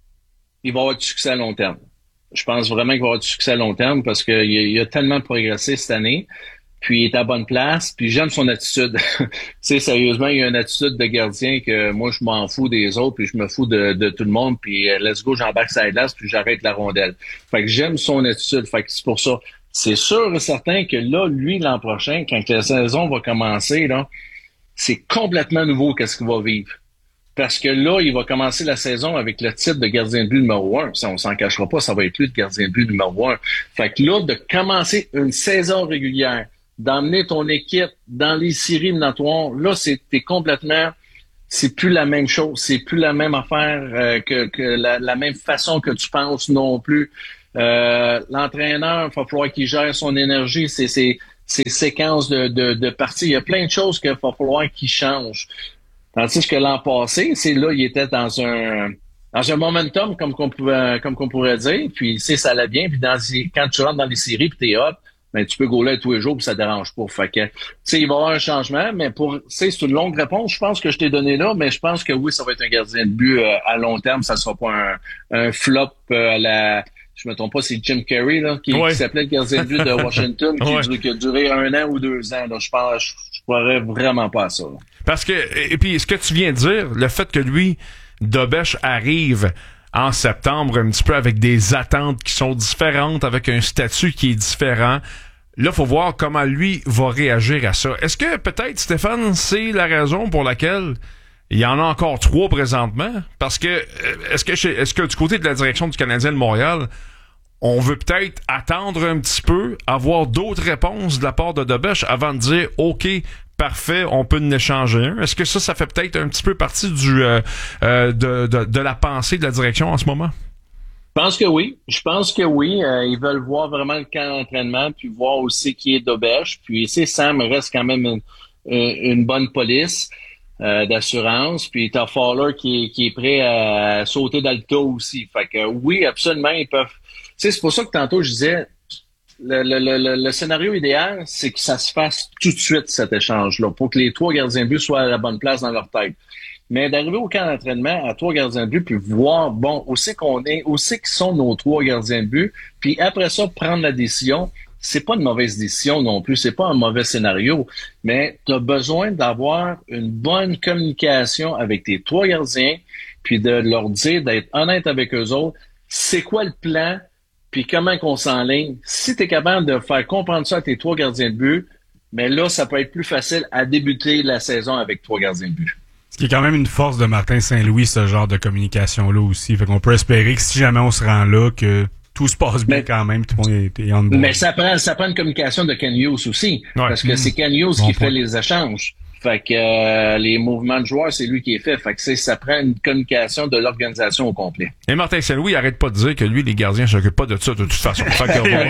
avoir du succès à long terme. Je pense vraiment qu'il va avoir du succès à long terme parce qu'il a tellement progressé cette année, puis il est à bonne place, puis j'aime son attitude. Tu sais, sérieusement, il a une attitude de gardien que moi, je m'en fous des autres, puis je me fous de tout le monde, puis let's go, j'embarque sa glace, puis j'arrête la rondelle. Fait que j'aime son attitude, fait que c'est pour ça. C'est sûr et certain que là, lui, l'an prochain, quand la saison va commencer, là, c'est complètement nouveau qu'est-ce qu'il va vivre. Parce que là, il va commencer la saison avec le titre de gardien de but numéro 1. Ça, on s'en cachera pas, ça va être lui le gardien de but numéro 1. Fait que là, de commencer une saison régulière, d'emmener ton équipe dans les séries éliminatoires, là, t'es complètement... C'est plus la même chose, c'est plus la même affaire que la même façon que tu penses non plus. L'entraîneur, il va falloir qu'il gère son énergie, ses séquences de parties. Il y a plein de choses qu'il va falloir qu'il change. Tandis que l'an passé, il était dans un momentum, comme qu'on pourrait dire, puis ça allait bien, puis quand tu rentres dans les séries puis t'es hot, ben tu peux gauler tous les jours puis ça dérange pas. Fait que, il va y avoir un changement, mais c'est une longue réponse, je pense que je t'ai donné là, mais je pense que oui, ça va être un gardien de but à long terme, ça sera pas un flop à la... Je me trompe pas, c'est Jim Carrey là, qui s'appelait le gardien de but de Washington, qui a duré 1 an ou 2 ans. Là, je croirais vraiment pas à ça. Là. Parce que, et puis ce que tu viens de dire, le fait que lui, Dobèche arrive en septembre un petit peu avec des attentes qui sont différentes, avec un statut qui est différent. Là, faut voir comment lui va réagir à ça. Est-ce que peut-être, Stéphane, c'est la raison pour laquelle il y en a encore 3 présentement? Parce que est-ce que du côté de la direction du Canadien de Montréal, on veut peut-être attendre un petit peu, avoir d'autres réponses de la part de Dobèche avant de dire OK, parfait, on peut en échanger un. Est-ce que ça fait peut-être un petit peu partie de la pensée de la direction en ce moment? Je pense que oui. Ils veulent voir vraiment le camp d'entraînement, puis voir aussi qui est Dobèche. Puis Sam reste quand même une bonne police d'assurance. Puis t'as Fowler qui est prêt à sauter dans le tas aussi. Fait que oui, absolument, ils peuvent. C'est pour ça que tantôt je disais le scénario idéal, c'est que ça se fasse tout de suite, cet échange-là, pour que les 3 gardiens de but soient à la bonne place dans leur tête. Mais d'arriver au camp d'entraînement à 3 gardiens de but, puis voir, où c'est qu'on est, où c'est qu'ils sont nos 3 gardiens de but, puis après ça, prendre la décision, c'est pas une mauvaise décision non plus, c'est pas un mauvais scénario, mais tu as besoin d'avoir une bonne communication avec tes 3 gardiens, puis de leur dire, d'être honnête avec eux autres, c'est quoi le plan, puis comment qu'on s'enligne. Si tu es capable de faire comprendre ça à tes 3 gardiens de but, mais là, ça peut être plus facile à débuter la saison avec 3 gardiens de but. Ce qui est quand même une force de Martin Saint-Louis, ce genre de communication-là aussi. Fait qu'on peut espérer que si jamais on se rend là, que tout se passe bien quand même, tout le monde est en bois. Mais ça prend une communication de Ken Hughes aussi. Ouais. Parce que c'est Ken Hughes qui fait les échanges. Fait que les mouvements de joueurs, c'est lui qui est fait. Fait que ça prend une communication de l'organisation au complet. Et Martin Saint-Louis, il arrête pas de dire que lui, les gardiens s'occupent pas de ça de toute façon. Fait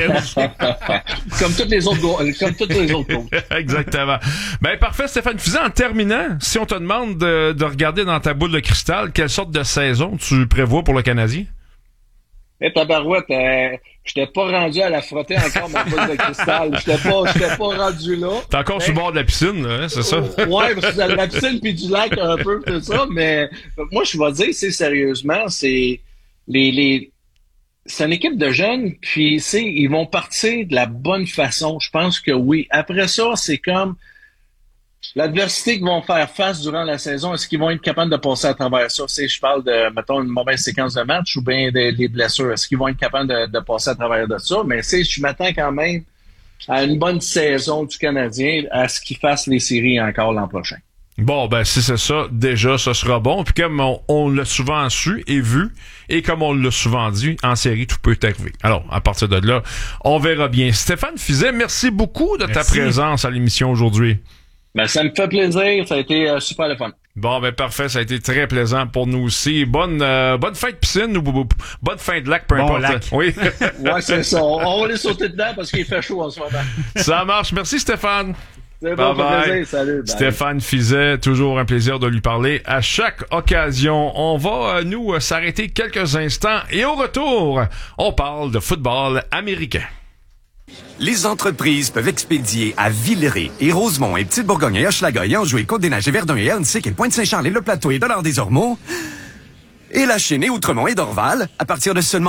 que, comme tous les autres coachs. Exactement. Ben parfait, Stéphane Fiset. En terminant, si on te demande de regarder dans ta boule de cristal, quelle sorte de saison tu prévois pour le Canadien? Tabarouette, j'étais pas rendu à la frotter encore ma boule de cristal. J'étais pas rendu là. T'es encore sur le bord de la piscine, hein, c'est ça? Ouais, parce que la piscine puis du lac un peu, tout ça, mais moi, je vais dire, sérieusement, c'est c'est une équipe de jeunes, puis ils vont partir de la bonne façon. Je pense que oui. Après ça, c'est comme l'adversité qu'ils vont faire face durant la saison, est-ce qu'ils vont être capables de passer à travers ça? Je parle de, mettons, une mauvaise séquence de match ou bien des blessures. Est-ce qu'ils vont être capables de passer à travers de ça? Mais je m'attends quand même à une bonne saison du Canadien, à ce qu'ils fassent les séries encore l'an prochain. Bon, ben si c'est ça, déjà, ça sera bon. Puis comme on l'a souvent su et vu, et comme on l'a souvent dit, en série, tout peut arriver. Alors, à partir de là, on verra bien. Stéphane Fiset, merci beaucoup de ta présence à l'émission aujourd'hui. Ben, ça me fait plaisir. Ça a été super le fun. Bon, ben parfait. Ça a été très plaisant pour nous aussi. Bonne fin de piscine ou bonne fin de lac, peu importe. Lac. Oui. Ouais, c'est ça. On va aller sauter dedans parce qu'il fait chaud en ce moment. Ça marche. Merci, Stéphane. C'est bon, plaisir. Salut. Bye. Stéphane Fiset, toujours un plaisir de lui parler à chaque occasion. On va, nous, s'arrêter quelques instants et au retour, on parle de football américain. Les entreprises peuvent expédier à Villeray et Rosemont et Petite-Bourgogne et Hochelaga et Anjou et Côte-des-Neiges et Verdun et Hernestic et Pointe-Saint-Charles et Le Plateau et Dollard-des-Ormeaux et La Chênaie, Outremont et Dorval à partir de seulement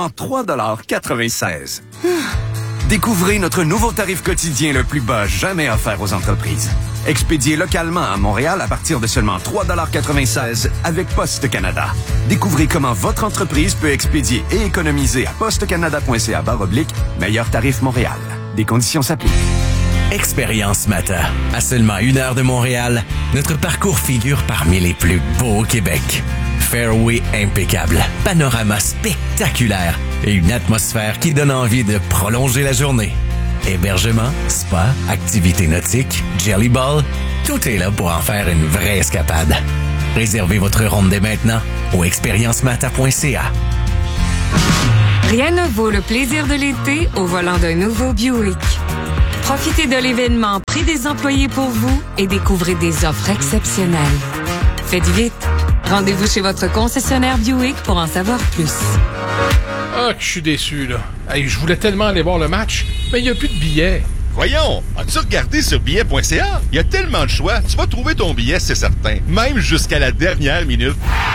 3,96 $. Découvrez notre nouveau tarif quotidien le plus bas jamais offert aux entreprises. Expédié localement à Montréal à partir de seulement 3,96 $ avec Poste Canada. Découvrez comment votre entreprise peut expédier et économiser à postecanada.ca/meilleur tarif Montréal. Des conditions s'appliquent. Expérience Mata. À seulement 1 heure de Montréal, notre parcours figure parmi les plus beaux au Québec. Fairway impeccable, panorama spectaculaire et une atmosphère qui donne envie de prolonger la journée. Hébergement, spa, activités nautiques, Jelly Ball, tout est là pour en faire une vraie escapade. Réservez votre ronde dès maintenant au expériencemata.ca. Rien ne vaut le plaisir de l'été au volant d'un nouveau Buick. Profitez de l'événement Prix des employés pour vous et découvrez des offres exceptionnelles. Faites vite. Rendez-vous chez votre concessionnaire Buick pour en savoir plus. Ah, que je suis déçu, là. Hey, je voulais tellement aller voir le match, mais il n'y a plus de billets. Voyons, as-tu regardé sur billet.ca? Il y a tellement de choix, tu vas trouver ton billet, c'est certain. Même jusqu'à la dernière minute.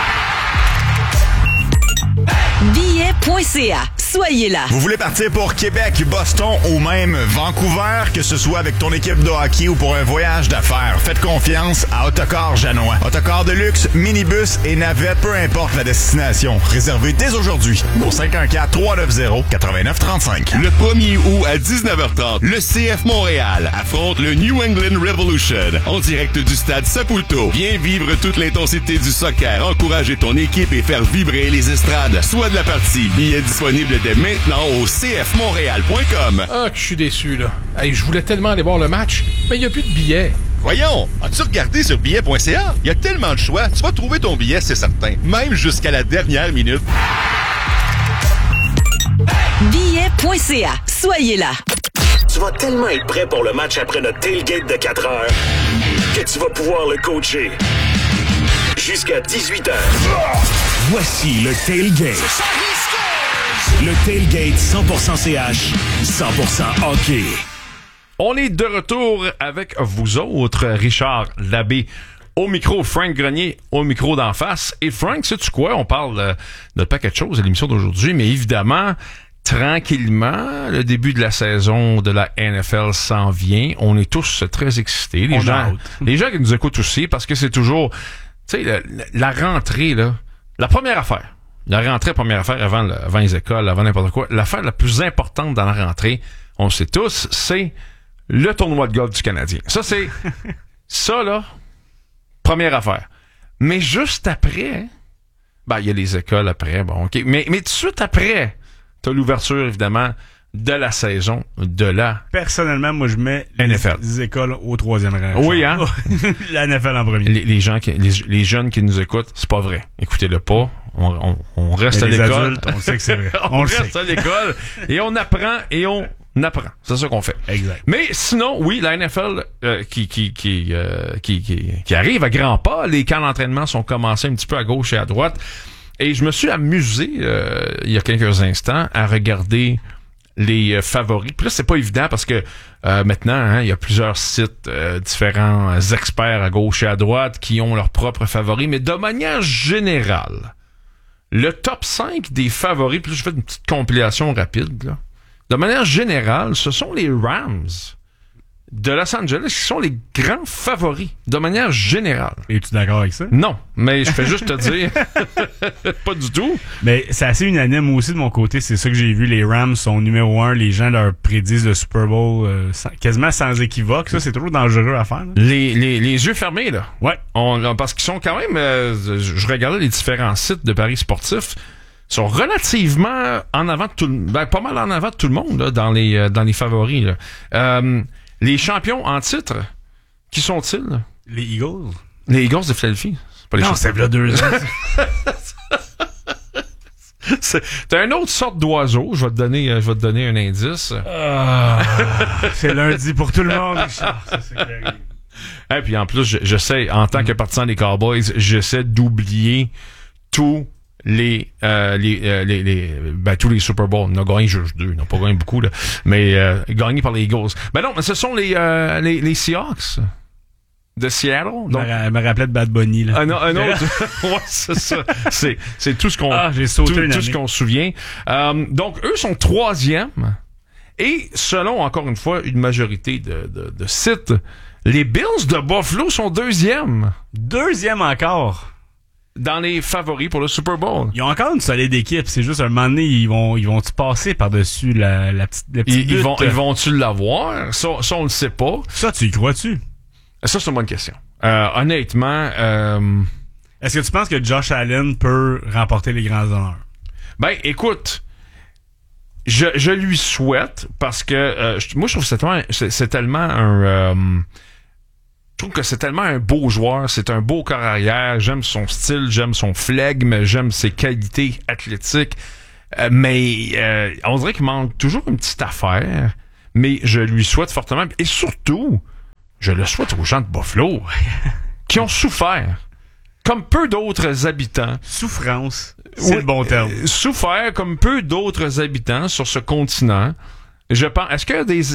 Billet.ca. Soyez là. Vous voulez partir pour Québec, Boston ou même Vancouver, que ce soit avec ton équipe de hockey ou pour un voyage d'affaires, faites confiance à Autocar Janois. Autocar de luxe, minibus et navette, peu importe la destination. Réservez dès aujourd'hui au 514-390-8935. Le 1er août à 19h30, le CF Montréal affronte le New England Revolution en direct du stade Saputo. Viens vivre toute l'intensité du soccer, encourager ton équipe et faire vibrer les estrades. Soit de la partie. Billets disponibles dès maintenant au cfmontréal.com. Ah, que je suis déçu, là. Hey, je voulais tellement aller voir le match, mais il n'y a plus de billets. Voyons, as-tu regardé sur billet.ca? Il y a tellement de choix, tu vas trouver ton billet, c'est certain. Même jusqu'à la dernière minute. Billet.ca. Soyez là. Tu vas tellement être prêt pour le match après notre tailgate de 4 heures que tu vas pouvoir le coacher jusqu'à 18h. Voici le tailgate. Le tailgate 100% CH, 100% hockey. On est de retour avec vous autres, Richard Labbé au micro, Frank Grenier au micro d'en face. Et Frank, sais-tu quoi? On parle de paquet de choses à l'émission d'aujourd'hui, mais évidemment, tranquillement, le début de la saison de la NFL s'en vient. On est tous très excités. Les gens qui nous écoutent aussi, parce que c'est toujours, tu sais, la rentrée, là, la première affaire. La rentrée, première affaire, avant les écoles, avant n'importe quoi. L'affaire la plus importante dans la rentrée, on le sait tous, c'est le tournoi de golf du Canadien. Ça, c'est... ça, là, première affaire. Mais juste après, il y a les écoles après, bon, OK. Mais tout de suite après, t'as l'ouverture, évidemment, de la saison de la... Personnellement, moi, je mets les écoles au 3e rang. Oui, hein? La NFL en premier. Les jeunes qui nous écoutent, c'est pas vrai. Écoutez-le pas. On reste à l'école. Adultes, on sait que c'est vrai. on reste à l'école et on apprend et on apprend. C'est ça qu'on fait. Exact. Mais sinon, oui, la NFL qui arrive à grands pas. Les camps d'entraînement sont commencés un petit peu à gauche et à droite. Et je me suis amusé il y a quelques instants à regarder les favoris. Puis là, c'est pas évident parce que maintenant, il y a plusieurs sites, différents experts à gauche et à droite qui ont leurs propres favoris. Mais de manière générale, le top 5 des favoris, puis là, je fais une petite compilation rapide, là. De manière générale, ce sont les Rams de Los Angeles qui sont les grands favoris, de manière générale. Es-tu d'accord avec ça? Non, mais je fais juste te dire, pas du tout. Mais c'est assez unanime aussi de mon côté, c'est ça que j'ai vu, les Rams sont numéro 1, les gens leur prédisent le Super Bowl quasiment sans équivoque, ça c'est toujours dangereux à faire. Là. Les yeux fermés, là. Ouais. Parce qu'ils sont quand même, je regardais les différents sites de paris sportifs, sont relativement en avant de pas mal en avant de tout le monde là, dans les favoris. Là. Les champions en titre, qui sont-ils? Les Eagles. Les Eagles de Philadelphie. C'est pas les champions. C'est là 2 ans. T'as une autre sorte d'oiseau. Je vais te donner un indice. C'est lundi pour tout le monde, Richard. Ça, c'est clair. Et puis en plus, j'essaie, en tant que partisan des Cowboys, j'essaie d'oublier tous les Super Bowls. On a gagné juste 2. On n'a pas gagné beaucoup, là. Mais, gagné par les Eagles. Ben non, mais ce sont les Seahawks de Seattle. Donc, elle me rappelait de Bad Bunny, là. Un autre. Ouais, c'est ça. C'est tout ce qu'on, j'ai sauté tout ce qu'on se souvient. Donc, eux sont 3e. Et, selon, encore une fois, une majorité de sites, les Bills de Buffalo sont 2e. 2e encore. dans les favoris pour le Super Bowl. Ils ont encore une solide équipe. C'est juste un moment donné, ils vont-tu passer par-dessus la petite Ils vont-tu l'avoir? Ça, on le sait pas. Ça, tu y crois-tu? Ça, c'est une bonne question. Honnêtement... Est-ce que tu penses que Josh Allen peut remporter les grands honneurs? Ben, écoute... Je lui souhaite parce que moi, je trouve que c'est tellement un... je trouve que c'est tellement un beau joueur, c'est un beau corps arrière, j'aime son style, j'aime son flegme, j'aime ses qualités athlétiques, mais on dirait qu'il manque toujours une petite affaire, mais je lui souhaite fortement, et surtout, je le souhaite aux gens de Buffalo, qui ont souffert, comme peu d'autres habitants. Souffrance, c'est le bon terme. Souffert comme peu d'autres habitants sur ce continent. Je pense, est-ce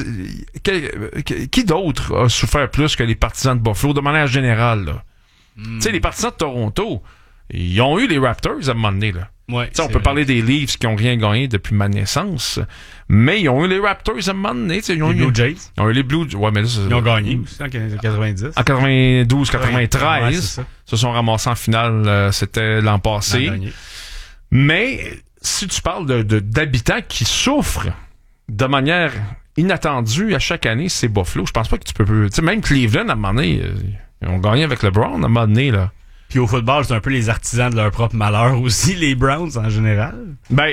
que qui d'autre a souffert plus que les partisans de Buffalo de manière générale, là? Tu sais, les partisans de Toronto, ils ont eu les Raptors à un moment donné, là. Ouais, on peut parler des Leafs qui ont rien gagné depuis ma naissance, mais ils ont eu les Raptors à un moment donné. Ils ont les Blue Jays. Ils ont eu les Blue Jays. Ouais, mais là, ils ont gagné aussi en 90. En 92, 93. Ouais, c'est ça. Se sont ramassés en finale, c'était l'an passé. Mais si tu parles d'habitants qui souffrent de manière inattendue à chaque année, c'est Buffalo. Je pense pas que tu peux... Tu sais, même Cleveland, à un moment donné, ils ont gagné avec LeBron, à un moment donné, là. Puis au football, c'est un peu les artisans de leur propre malheur aussi, les Browns en général. Ben,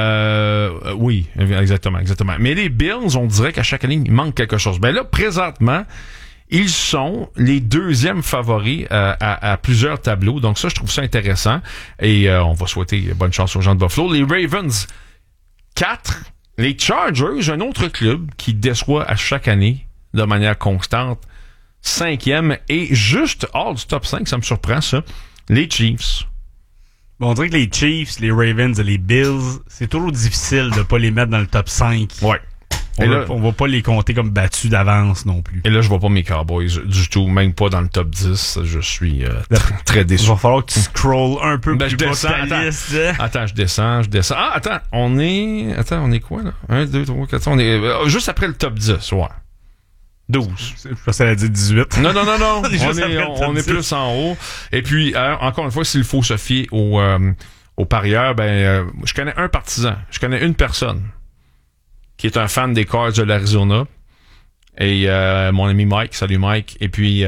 oui, exactement. Mais les Bills, on dirait qu'à chaque année, il manque quelque chose. Ben là, présentement, ils sont les deuxièmes favoris à plusieurs tableaux. Donc ça, je trouve ça intéressant. Et on va souhaiter bonne chance aux gens de Buffalo. Les Ravens, 4. Les Chargers, un autre club qui déçoit à chaque année de manière constante, 5e et juste hors du top 5, ça me surprend ça, les Chiefs. Bon, on dirait que les Chiefs, les Ravens et les Bills, c'est toujours difficile de pas les mettre dans le top 5. Ouais. On va pas les compter comme battus d'avance non plus. Et là, je vois pas mes Cowboys du tout, même pas dans le top 10. Je suis très déçu. Il va falloir que tu scrolles un peu plus je descends, bas ta liste. Attends, je descends. Ah, attends, on est quoi, là? 1, 2, 3, 4, on est juste après le top 10, ouais. 12. Je pensais qu'elle a dit 18. Non. on est plus en haut. Et puis, encore une fois, s'il faut se fier aux parieurs, je connais un partisan. Je connais une personne qui est un fan des Cards de l'Arizona. Et mon ami Mike, salut Mike. Et puis,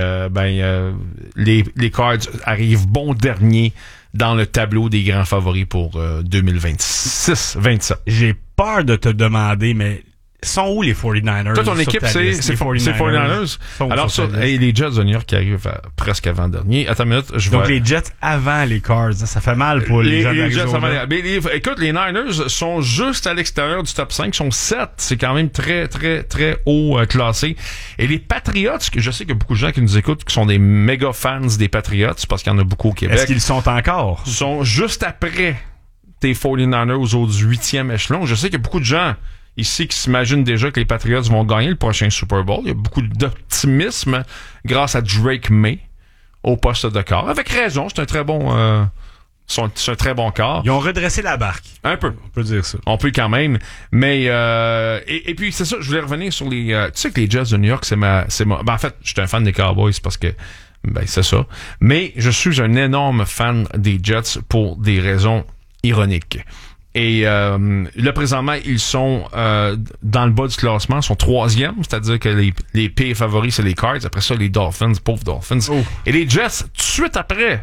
les Cards arrivent bon dernier dans le tableau des grands favoris pour 2026-27. J'ai peur de te demander, mais sont où les 49ers? Toi, ton équipe, c'est 49ers. Alors, ça, et les Jets de New York qui arrivent presque avant-dernier. Attends une minute, Donc, les Jets avant les Cards. Ça fait mal pour les gens d'Arizona. Écoute, les Niners sont juste à l'extérieur du top 5. Ils sont 7. C'est quand même très, très, très haut classé. Et les Patriots, que je sais qu'il y a beaucoup de gens qui nous écoutent qui sont des méga fans des Patriots parce qu'il y en a beaucoup au Québec. Est-ce qu'ils sont encore? Ils sont juste après tes 49ers au 8e échelon. Je sais qu'il y a beaucoup de gens ici qui s'imaginent déjà que les Patriots vont gagner le prochain Super Bowl. Il y a beaucoup d'optimisme grâce à Drake May au poste de quart. Avec raison, c'est un très bon c'est un très bon quart. Ils ont redressé la barque. Un peu. On peut dire ça. On peut quand même. Mais et puis c'est ça, je voulais revenir sur les tu sais que les Jets de New York, c'est ma en fait, je suis un fan des Cowboys parce que c'est ça. Mais je suis un énorme fan des Jets pour des raisons ironiques. Et là, présentement, ils sont dans le bas du classement, ils sont 3e, c'est-à-dire que les pires favoris, c'est les Cards. Après ça, les Dolphins, pauvres Dolphins. Oh. Et les Jets, tout de suite après.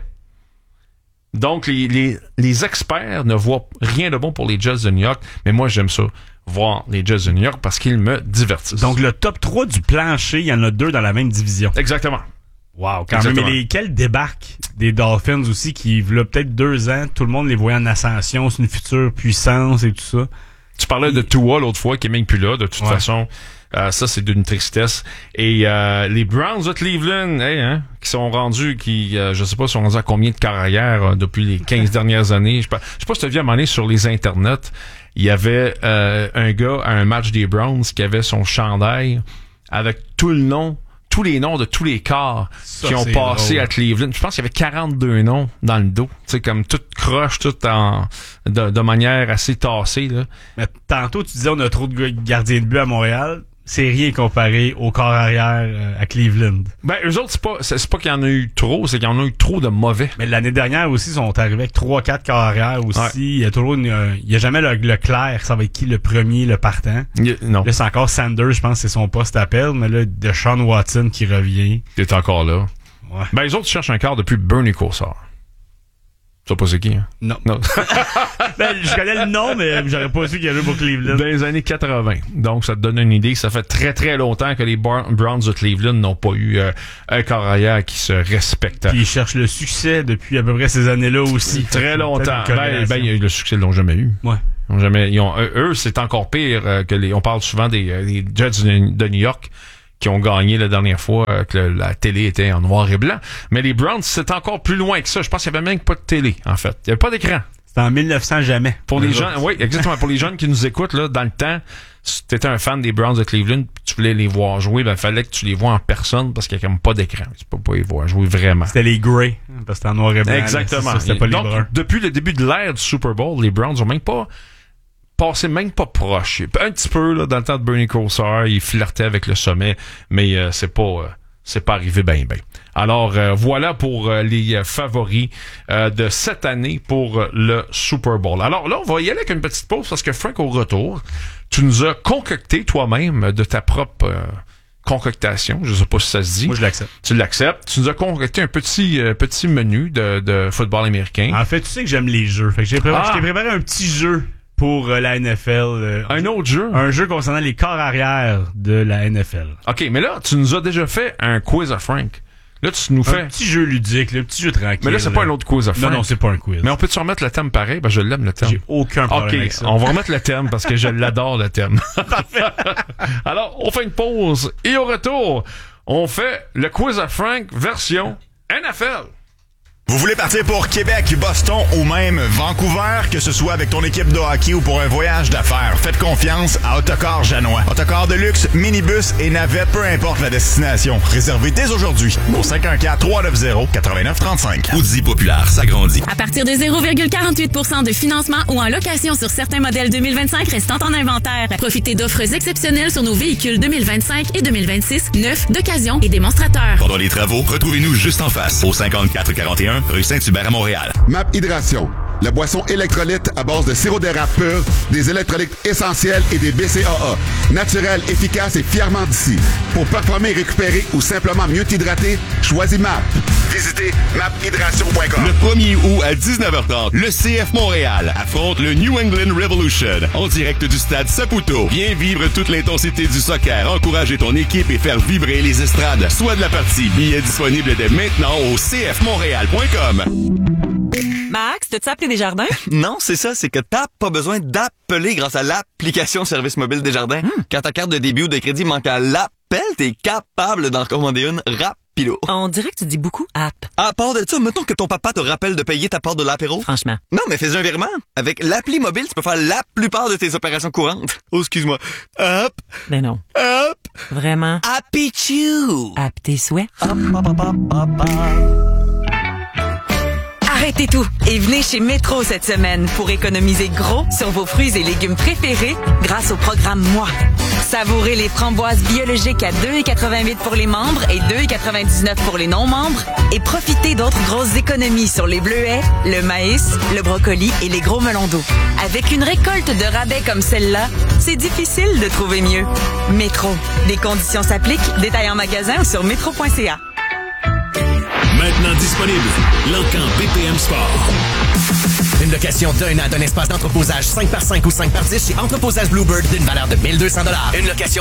Donc, les experts ne voient rien de bon pour les Jets de New York, mais moi, j'aime ça, voir les Jets de New York parce qu'ils me divertissent. Donc, le top 3 du plancher, il y en a 2 dans la même division. Exactement. Wow, quand même. Mais lesquels débarquent des Dolphins aussi qui, là, peut-être 2 ans, tout le monde les voyait en ascension, c'est une future puissance et tout ça. Tu parlais de Tua l'autre fois, qui est même plus là, de toute façon. Ça, c'est d'une tristesse. Et les Browns de Cleveland, qui sont rendus, je sais pas, sont rendus à combien de carrières depuis les 15 dernières années. Je sais pas si tu as vu à un moment donné sur les internets, il y avait un gars à un match des Browns qui avait son chandail avec tous les noms de tous les quarts qui ont passé drôle. À Cleveland. Je pense qu'il y avait 42 noms dans le dos. Tu sais, comme tout croche, tout de manière assez tassée, là. Mais tantôt, tu disais on a trop de gardiens de but à Montréal. c'est rien comparé au corps arrière à Cleveland. Ben, eux autres, c'est pas qu'il y en a eu trop, c'est qu'il y en a eu trop de mauvais. Mais l'année dernière aussi, ils sont arrivés avec 3-4 corps arrière aussi. Ouais. Il y a toujours il y a jamais le clair, ça va être qui le premier, le partant. Non. Là, c'est encore Sanders, je pense que c'est son poste appel, mais là, Deshaun Watson qui revient. Il est encore là. Ouais. Ben, les autres cherchent un quart depuis Bernie Kosar. Tu sais pas c'est qui, hein? Non. Ben, je connais le nom, mais j'aurais pas su qu'il y avait pour Cleveland. Dans les années 80. Donc, ça te donne une idée. Ça fait très, très longtemps que les Browns de Cleveland n'ont pas eu un corps arrière qui se respecte. Puis ils cherchent le succès depuis à peu près ces années-là aussi. Très longtemps. Ben, le succès, ils l'ont jamais eu. Ouais. Eux, c'est encore pire que on parle souvent des Jets de New York qui ont gagné la dernière fois que la télé était en noir et blanc. Mais les Browns, c'est encore plus loin que ça. Je pense qu'il y avait même pas de télé, en fait. Il y avait pas d'écran. C'était en 1900 jamais. Pour les gens, oui, exactement. Pour les jeunes qui nous écoutent, là, dans le temps, si t'étais un fan des Browns de Cleveland, pis tu voulais les voir jouer, ben, fallait que tu les vois en personne parce qu'il y a comme pas d'écran. Tu peux pas les voir jouer vraiment. C'était les Grey, parce que c'était en noir et blanc. Exactement. Là, c'était pas les bruns. Depuis le début de l'ère du Super Bowl, les Browns ont même pas passé même pas proche. Un petit peu, là, dans le temps de Bernie Kosar, il flirtait avec le sommet, mais c'est pas arrivé ben. Alors, voilà pour les favoris de cette année pour le Super Bowl. Alors là, on va y aller avec une petite pause parce que Frank, au retour, tu nous as concocté toi-même de ta propre concoctation. Je sais pas si ça se dit. Moi, je l'accepte. Tu l'acceptes. Tu nous as concocté un petit menu de football américain. En fait, tu sais que j'aime les jeux. Fait que je t'ai préparé un petit jeu pour la NFL. Un autre jeu? Un jeu concernant les corps arrière de la NFL. OK, mais là, tu nous as déjà fait un quiz à Frank. Là, tu nous fais... Un petit jeu ludique, un petit jeu tranquille. Mais là, c'est pas un autre quiz à Frank. Non, c'est pas un quiz. Mais on peut-tu remettre le thème pareil? Ben, je l'aime, le thème. J'ai aucun problème avec ça. On va remettre le thème parce que je l'adore, le thème. Alors, on fait une pause et au retour, on fait le quiz à Frank version NFL. Vous voulez partir pour Québec, Boston ou même Vancouver, que ce soit avec ton équipe de hockey ou pour un voyage d'affaires, faites confiance à Autocar Janois. Autocar de luxe, minibus et navette, peu importe la destination. Réservez dès aujourd'hui au 514-390-8935. Audi Populaire s'agrandit. À partir de 0,48% de financement ou en location sur certains modèles 2025 restant en inventaire. Profitez d'offres exceptionnelles sur nos véhicules 2025 et 2026, neufs, d'occasion et démonstrateurs. Pendant les travaux, retrouvez-nous juste en face au 5441 rue Saint-Hubert à Montréal. MAP Hydration, la boisson électrolyte à base de sirop d'érable pur, des électrolytes essentiels et des BCAA. Naturel, efficace et fièrement d'ici. Pour performer, récupérer ou simplement mieux t'hydrater, choisis MAP. Visitez maphydration.com. Le 1er août à 19h30, le CF Montréal affronte le New England Revolution en direct du stade Saputo. Viens vivre toute l'intensité du soccer, encourager ton équipe et faire vibrer les estrades. Soit de la partie, billets disponibles dès maintenant au cfmontréal.com. Max, t'as-tu appelé Desjardins? Non, c'est ça, c'est que t'as pas besoin d'appeler grâce à l'application de service mobile Desjardins. Quand ta carte de débit ou de crédit manque à l'appel, t'es capable d'en recommander une rapido. On dirait que tu dis beaucoup app. À part de ça, mettons que ton papa te rappelle de payer ta part de l'apéro. Franchement. Non, mais fais un virement. Avec l'appli mobile, tu peux faire la plupart de tes opérations courantes. Oh, excuse-moi. Hop. Ben non. Hop. Vraiment. Happy Chew. App tes souhaits. Hop, hop, hop, hop, hop, hop. Arrêtez tout et venez chez Métro cette semaine pour économiser gros sur vos fruits et légumes préférés grâce au programme Moi. Savourez les framboises biologiques à 2,88 pour les membres et 2,99 pour les non-membres et profitez d'autres grosses économies sur les bleuets, le maïs, le brocoli et les gros melons d'eau. Avec une récolte de rabais comme celle-là, c'est difficile de trouver mieux. Métro. Des conditions s'appliquent. Détails en magasin ou sur métro.ca. Maintenant disponible, l'Encan BPM Sport. Une location d'un an d'un espace d'entreposage 5x5 ou 5x10 chez Entreposage Bluebird d'une valeur de 1 200 $. Une location